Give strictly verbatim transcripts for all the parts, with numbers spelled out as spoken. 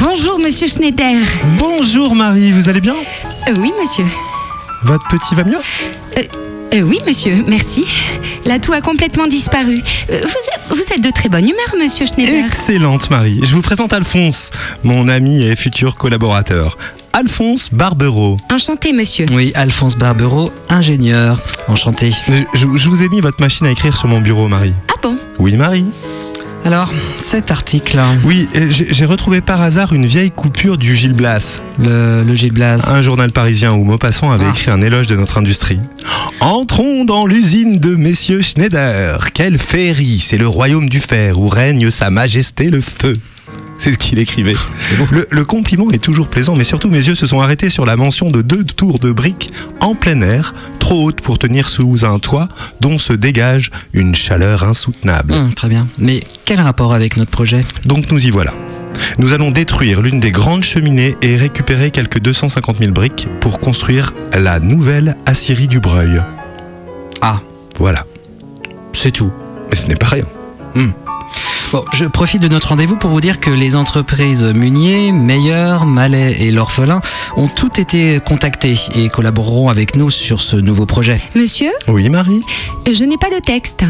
Bonjour, monsieur Schneider. Bonjour Marie, vous allez bien ? Euh, oui, monsieur. Votre petit va mieux ? euh, euh, Oui, monsieur, merci. La toux a complètement disparu. Euh, vous, vous êtes de très bonne humeur, monsieur Schneider. Excellente Marie, je vous présente Alphonse, mon ami et futur collaborateur. Alphonse Barbereau. Enchanté, monsieur. Oui, Alphonse Barbereau, ingénieur. Enchanté. Je, je vous ai mis votre machine à écrire sur mon bureau, Marie. Ah bon ? Oui, Marie. Alors, cet article, Oui, j'ai, j'ai retrouvé par hasard une vieille coupure du Gil Blas. le, le Gil Blas. Un journal parisien où Maupassant avait Ah. écrit un éloge de notre industrie. Entrons dans l'usine de messieurs Schneider. Quelle féerie, c'est le royaume du fer où règne sa majesté le feu. C'est ce qu'il écrivait. Le, le compliment est toujours plaisant, mais surtout mes yeux se sont arrêtés sur la mention de deux tours de briques en plein air, trop hautes pour tenir sous un toit dont se dégage une chaleur insoutenable. Hum, très bien. Mais quel rapport avec notre projet ? Donc nous y voilà. Nous allons détruire l'une des grandes cheminées et récupérer quelques deux cent cinquante mille briques pour construire la nouvelle Assyrie du Breuil. Ah, Voilà. c'est tout. Mais ce n'est pas rien. Hum. Bon, je profite de notre rendez-vous pour vous dire que les entreprises Munier, Meyer, Mallet et l'Orphelin ont toutes été contactées et collaboreront avec nous sur ce nouveau projet. Monsieur, Oui, Marie ? je n'ai pas de texte.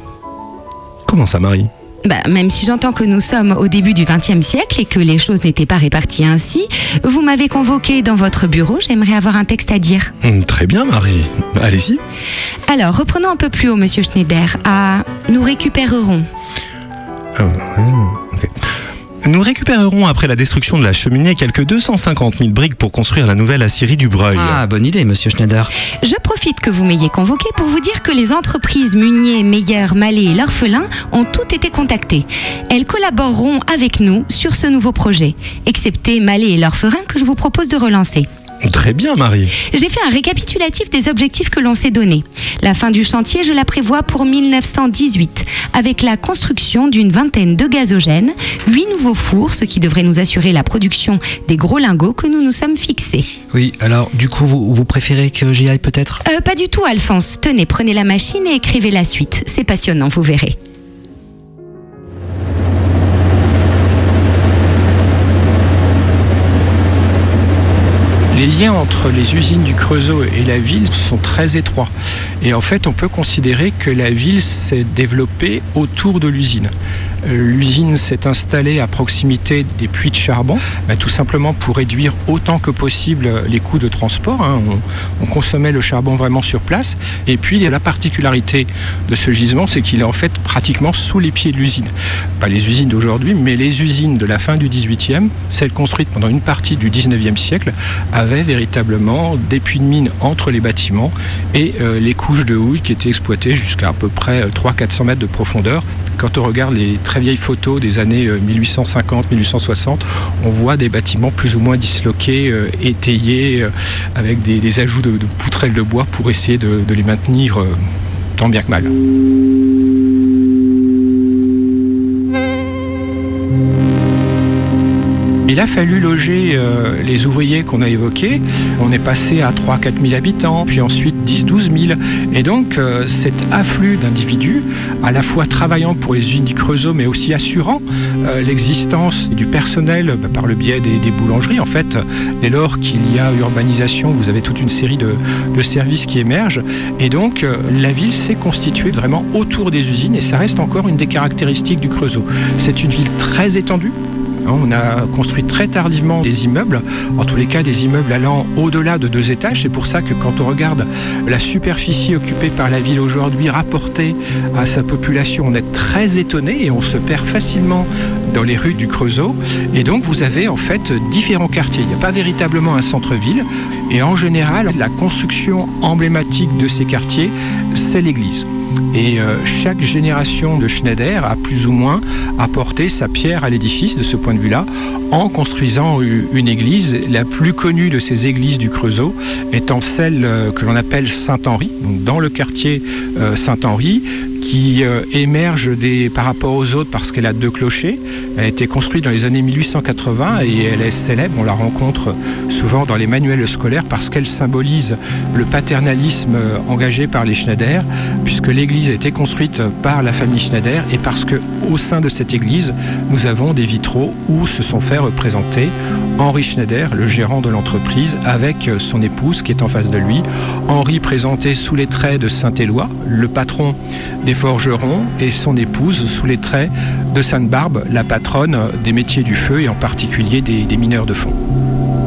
Comment ça, Marie ? Bah, même si j'entends que nous sommes au début du vingtième siècle et que les choses n'étaient pas réparties ainsi, vous m'avez convoqué dans votre bureau, j'aimerais avoir un texte à dire. Hum, Très bien, Marie. Allez-y. Alors, reprenons un peu plus haut, monsieur Schneider, à « Nous récupérerons ». Ah, ok. Nous récupérerons après la destruction de la cheminée quelques deux cent cinquante mille briques pour construire la nouvelle Assyrie du Breuil. Ah, bonne idée, monsieur Schneider. Je profite que vous m'ayez convoqué pour vous dire que les entreprises Munier, Meyer, Mallet et l'Orphelin ont toutes été contactées. Elles collaboreront avec nous sur ce nouveau projet, excepté Mallet et l'Orphelin que je vous propose de relancer. Très bien, Marie. J'ai fait un récapitulatif des objectifs que l'on s'est donnés. La fin du chantier, je la prévois pour mille neuf cent dix-huit, avec la construction d'une vingtaine de gazogènes, huit nouveaux fours, ce qui devrait nous assurer la production des gros lingots que nous nous sommes fixés. Oui, alors, du coup, vous, vous préférez que j'y aille peut-être ? Euh, pas du tout, Alphonse. Tenez, prenez la machine et écrivez la suite. C'est passionnant, vous verrez. Les liens entre les usines du Creusot et la ville sont très étroits. Et en fait, on peut considérer que la ville s'est développée autour de l'usine. L'usine s'est installée à proximité des puits de charbon, bah, tout simplement pour réduire autant que possible les coûts de transport. Hein. On, on consommait le charbon vraiment sur place. Et puis, la particularité de ce gisement, c'est qu'il est en fait pratiquement sous les pieds de l'usine. Pas les usines d'aujourd'hui, mais les usines de la fin du dix-huitième, celles construites pendant une partie du dix-neuvième siècle, avaient véritablement des puits de mine entre les bâtiments et euh, les couches de houille qui étaient exploitées jusqu'à à peu près trois cents à quatre cents mètres de profondeur. Quand on regarde les très vieilles photos des années mille huit cent cinquante mille huit cent soixante, on voit des bâtiments plus ou moins disloqués, euh, étayés, euh, avec des, des ajouts de, de poutrelles de bois pour essayer de, de les maintenir euh, tant bien que mal. Il a fallu loger euh, les ouvriers qu'on a évoqués. On est passé à trois à quatre mille habitants, puis ensuite dix à douze mille. Et donc euh, cet afflux d'individus, à la fois travaillant pour les usines du Creusot, mais aussi assurant euh, l'existence du personnel bah, par le biais des, des boulangeries. En fait, dès lors qu'il y a urbanisation, vous avez toute une série de, de services qui émergent. Et donc euh, la ville s'est constituée vraiment autour des usines, et ça reste encore une des caractéristiques du Creusot. C'est une ville très étendue. On a construit très tardivement des immeubles, en tous les cas des immeubles allant au-delà de deux étages. C'est pour ça que quand on regarde la superficie occupée par la ville aujourd'hui rapportée à sa population, on est très étonné et on se perd facilement dans les rues du Creusot. Et donc vous avez en fait différents quartiers. Il n'y a pas véritablement un centre-ville. Et en général, la construction emblématique de ces quartiers, c'est l'église. Et euh, chaque génération de Schneider a plus ou moins apporté sa pierre à l'édifice de ce point de vue-là, en construisant une église. La plus connue de ces églises du Creusot étant celle que l'on appelle Saint-Henri, donc dans le quartier euh, Saint-Henri, qui euh, émerge des, par rapport aux autres parce qu'elle a deux clochers. Elle a été construite dans les années mille huit cent quatre-vingts et elle est célèbre. On la rencontre souvent dans les manuels scolaires parce qu'elle symbolise le paternalisme euh, engagé par les Schneider, puisque l'église a été construite par la famille Schneider et parce qu'au sein de cette église, nous avons des vitraux où se sont fait représenter Henri Schneider, le gérant de l'entreprise, avec son épouse qui est en face de lui. Henri présenté sous les traits de Saint-Éloi, le patron des forgerons, et son épouse sous les traits de Sainte-Barbe, la patronne des métiers du feu et en particulier des, des mineurs de fond.